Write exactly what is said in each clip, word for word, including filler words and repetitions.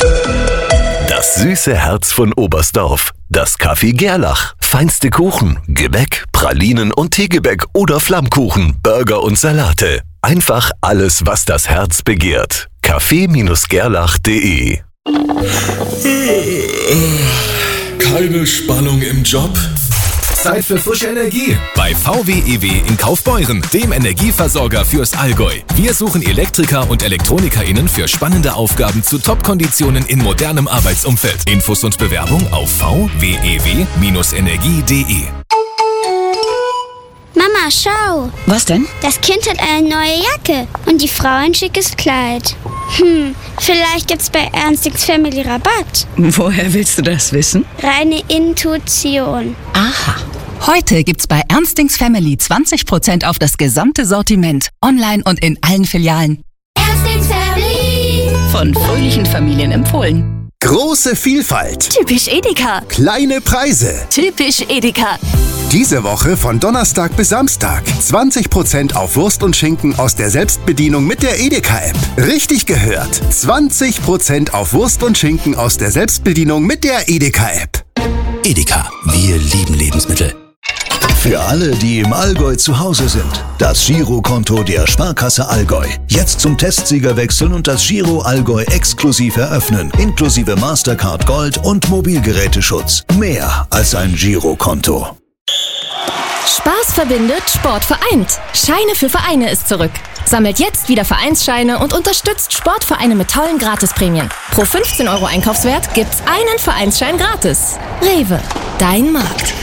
Das süße Herz von Oberstdorf. Das Café Gerlach. Feinste Kuchen, Gebäck, Pralinen und Teegebäck oder Flammkuchen, Burger und Salate. Einfach alles, was das Herz begehrt. Café Gerlach punkt de. Keine Spannung im Job? Zeit für frische Energie bei V W E W in Kaufbeuren, dem Energieversorger fürs Allgäu. Wir suchen Elektriker und ElektronikerInnen für spannende Aufgaben zu Top-Konditionen in modernem Arbeitsumfeld. Infos und Bewerbung auf v w e w Bindestrich energie punkt de. Mama, schau. Was denn? Das Kind hat eine neue Jacke und die Frau ein schickes Kleid. Hm, vielleicht gibt's bei Ernstings Family Rabatt. Woher willst du das wissen? Reine Intuition. Aha. Heute gibt's bei Ernstings Family zwanzig Prozent auf das gesamte Sortiment. Online und in allen Filialen. Ernstings Family. Von fröhlichen Familien empfohlen. Große Vielfalt. Typisch Edeka. Kleine Preise. Typisch Edeka. Diese Woche von Donnerstag bis Samstag. zwanzig Prozent auf Wurst und Schinken aus der Selbstbedienung mit der Edeka-App. Richtig gehört. zwanzig Prozent auf Wurst und Schinken aus der Selbstbedienung mit der Edeka-App. Edeka. Wir lieben Lebensmittel. Für alle, die im Allgäu zu Hause sind. Das Girokonto der Sparkasse Allgäu. Jetzt zum Testsieger wechseln und das Giro Allgäu exklusiv eröffnen. Inklusive Mastercard Gold und Mobilgeräteschutz. Mehr als ein Girokonto. Spaß verbindet, Sport vereint. Scheine für Vereine ist zurück. Sammelt jetzt wieder Vereinsscheine und unterstützt Sportvereine mit tollen Gratisprämien. Pro fünfzehn Euro Einkaufswert gibt's einen Vereinsschein gratis. Rewe, dein Markt.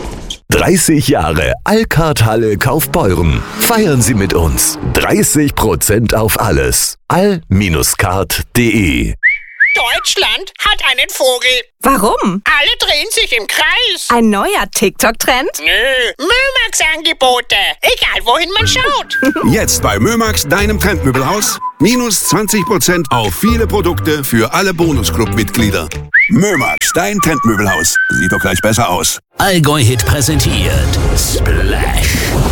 dreißig Jahre Alcard-Halle Kaufbeuren. Feiern Sie mit uns. dreißig Prozent auf alles. all card punkt de. Deutschland hat einen Vogel. Warum? Alle drehen sich im Kreis. Ein neuer TikTok-Trend? Nö, Mömax-Angebote. Egal, wohin man schaut. Jetzt bei Mömax, deinem Trendmöbelhaus. Minus zwanzig Prozent auf viele Produkte für alle Bonusclub-Mitglieder. Mömax, dein Trendmöbelhaus. Sieht doch gleich besser aus. Allgäu Hit präsentiert Splash.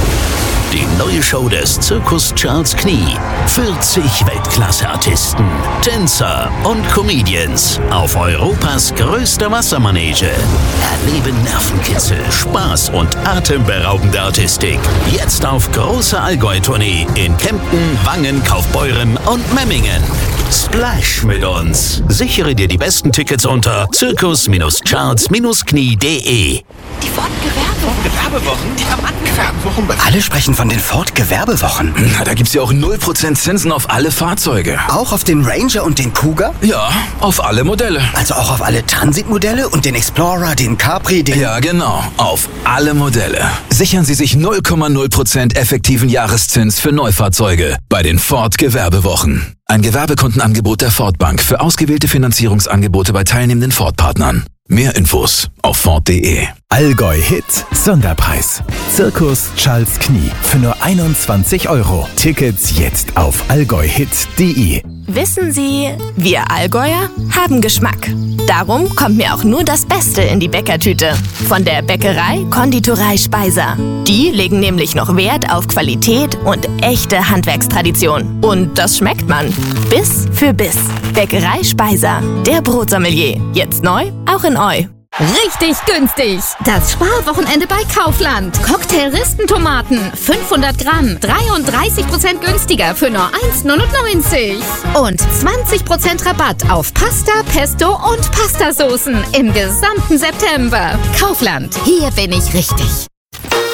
Die neue Show des Zirkus Charles Knie. vierzig Weltklasse-Artisten, Tänzer und Comedians auf Europas größter Wassermanege. Erleben Nervenkitzel, Spaß und atemberaubende Artistik. Jetzt auf großer Allgäu-Tournee in Kempten, Wangen, Kaufbeuren und Memmingen. Splash mit uns. Sichere dir die besten Tickets unter zirkus charles knie punkt de. Die Ford-Gewerbewochen. Die haben angefangen. Alle sprechen von den Ford-Gewerbewochen. Na, da gibt's ja auch null Prozent Zinsen auf alle Fahrzeuge. Auch auf den Ranger und den Cougar? Ja, auf alle Modelle. Also auch auf alle Transit-Modelle und den Explorer, den Capri, den... Ja, genau. Auf alle Modelle. Sichern Sie sich null Komma null Prozent effektiven Jahreszins für Neufahrzeuge bei den Ford-Gewerbewochen. Ein Gewerbekundenangebot der Ford Bank für ausgewählte Finanzierungsangebote bei teilnehmenden Ford-Partnern. Mehr Infos auf ford punkt de. Allgäu Hit Sonderpreis. Zirkus Charles Knie für nur einundzwanzig Euro. Tickets jetzt auf allgäu hit punkt de. Wissen Sie, wir Allgäuer haben Geschmack. Darum kommt mir auch nur das Beste in die Bäckertüte. Von der Bäckerei Konditorei Speiser. Die legen nämlich noch Wert auf Qualität und echte Handwerkstradition. Und das schmeckt man. Biss für Biss. Bäckerei Speiser. Der Brotsommelier. Jetzt neu, auch in Eu. Richtig günstig! Das Sparwochenende bei Kaufland. Cocktail-Ristentomaten, fünfhundert Gramm, dreiunddreißig Prozent günstiger für nur eins neunundneunzig. Und zwanzig Prozent Rabatt auf Pasta, Pesto und Pastasoßen im gesamten September. Kaufland, hier bin ich richtig.